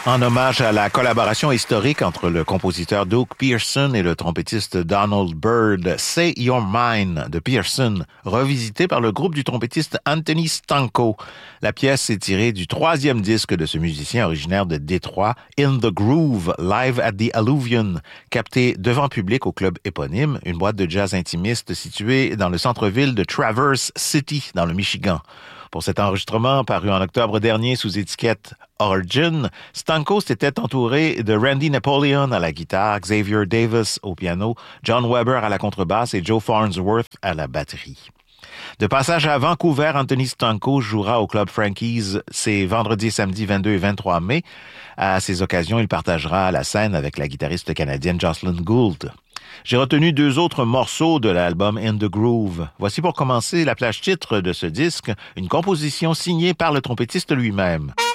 En hommage à la collaboration historique entre le compositeur Doug Pearson et le trompettiste Donald Byrd, Say You're Mine de Pearson, revisité par le groupe du trompettiste Anthony Stanko. La pièce est tirée du 3e disque de ce musicien originaire de Détroit, In the Groove, Live at the Alluvion, capté devant public au club éponyme, une boîte de jazz intimiste située dans le centre-ville de Traverse City, dans le Michigan. Pour cet enregistrement, paru en octobre dernier sous étiquette Origin, Stanko s'était entouré de Randy Napoleon à la guitare, Xavier Davis au piano, John Weber à la contrebasse et Joe Farnsworth à la batterie. De passage à Vancouver, Anthony Stanko jouera au Club Frankie's ces vendredis et samedis 22 et 23 mai. À ces occasions, il partagera la scène avec la guitariste canadienne Jocelyn Gould. J'ai retenu 2 autres morceaux de l'album In the Groove. Voici pour commencer la plage titre de ce disque, une composition signée par le trompettiste lui-même.